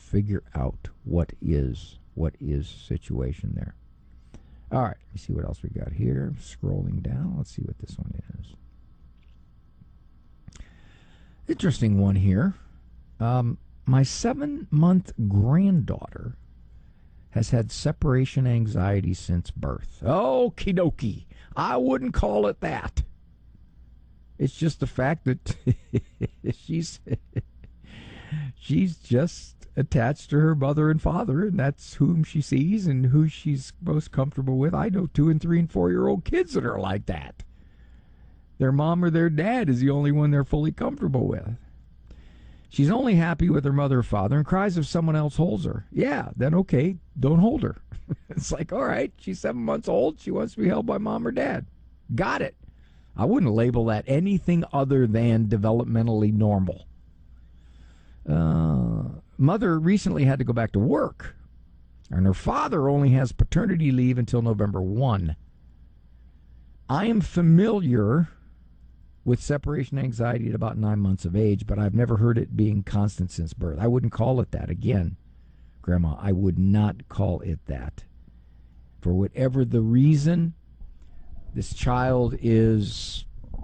figure out what is situation there. All right, let's see what else we got here. Scrolling down, let's see what this one is. Interesting one here. My 7-month granddaughter has had separation anxiety since birth. Okie dokie. I wouldn't call it that. It's just the fact that she's just attached to her mother and father, and that's whom she sees and who she's most comfortable with. I know 2 and 3 and 4-year-old kids that are like that. Their mom or their dad is the only one they're fully comfortable with. She's only happy with her mother or father and cries if someone else holds her. Yeah, then okay, don't hold her. It's like, all right, she's 7 months old. She wants to be held by mom or dad. Got it. I wouldn't label that anything other than developmentally normal. Mother recently had to go back to work, and her father only has paternity leave until November 1. I am familiar with separation anxiety at about 9 months of age, but I've never heard it being constant since birth. I wouldn't call it that. Again, Grandma, I would not call it that. For whatever the reason, this child is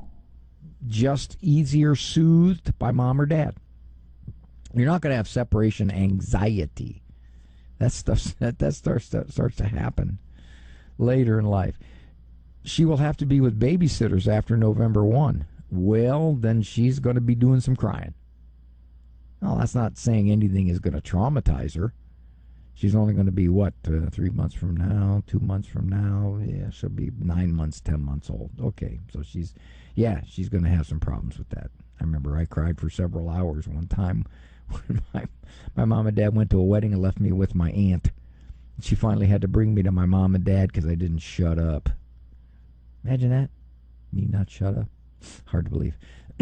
just easier soothed by mom or dad. You're not going to have separation anxiety. That starts to happen later in life. She will have to be with babysitters after November 1. Well, then she's going to be doing some crying. Well, that's not saying anything is going to traumatize her. She's only going to be, 3 months from now, 2 months from now? Yeah, she'll be 9 months, 10 months old. Okay, so she's going to have some problems with that. I remember I cried for several hours one time when my mom and dad went to a wedding and left me with my aunt. She finally had to bring me to my mom and dad because I didn't shut up. Imagine that. Me not shut up. Hard to believe.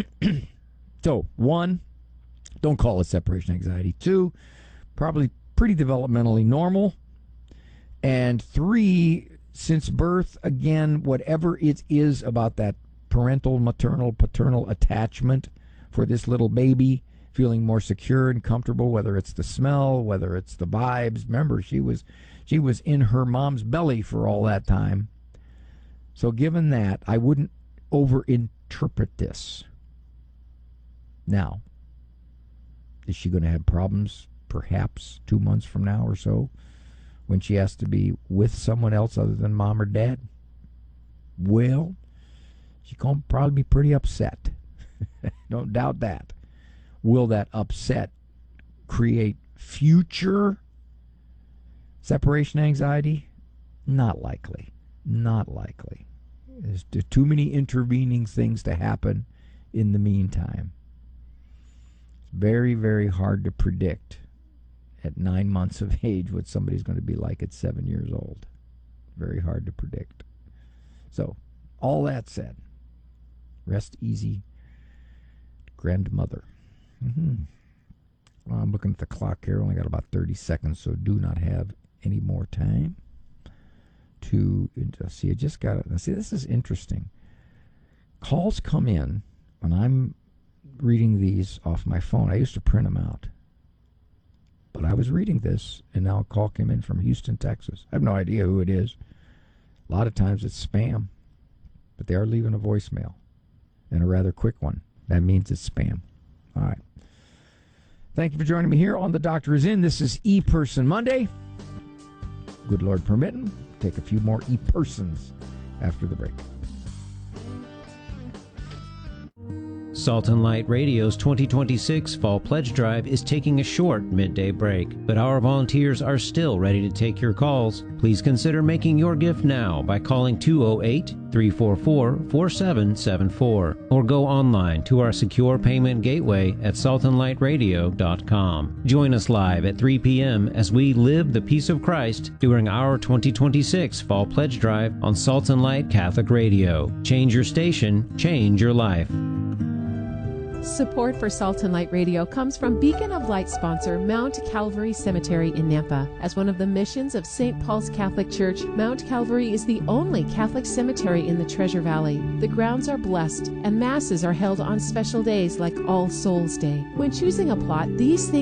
So, 1, don't call it separation anxiety. 2, probably pretty developmentally normal. And 3, since birth, again, whatever it is about that parental, maternal, paternal attachment for this little baby, feeling more secure and comfortable, whether it's the smell, whether it's the vibes. Remember, she was in her mom's belly for all that time. So given that, I wouldn't overinterpret this. Now, is she going to have problems perhaps 2 months from now or so when she has to be with someone else other than mom or dad? Well, she's going to probably be pretty upset. Don't doubt that. Will that upset create future separation anxiety? Not likely. Not likely. There's too many intervening things to happen in the meantime. It's very, very hard to predict at 9 months of age what somebody's going to be like at 7 years old. Very hard to predict. So, all that said, rest easy, grandmother. Well, I'm looking at the clock here. Only got about 30 seconds, so do not have any more time to see. I just got it. See, this is interesting. Calls come in when I'm reading these off my phone. I used to print them out, but I was reading this, and now a call came in from Houston, Texas. I have no idea who it is. A lot of times it's spam, but they are leaving a voicemail, and a rather quick one. That means it's spam. All right. Thank you for joining me here on The Doctor Is In. This is E-Person Monday. Good Lord permitting, take a few more E-Persons after the break. Salt and Light Radio's 2026 Fall Pledge Drive is taking a short midday break, but our volunteers are still ready to take your calls. Please consider making your gift now by calling 208-344-4774 or go online to our secure payment gateway at saltandlightradio.com. Join us live at 3 p.m. as we live the peace of Christ during our 2026 Fall Pledge Drive on Salt and Light Catholic Radio. Change your station, change your life. Support for Salt and Light Radio comes from Beacon of Light sponsor Mount Calvary Cemetery in Nampa. As one of the missions of St. Paul's Catholic Church, Mount Calvary is the only Catholic cemetery in the Treasure Valley. The grounds are blessed, and masses are held on special days like All Souls Day. When choosing a plot, these things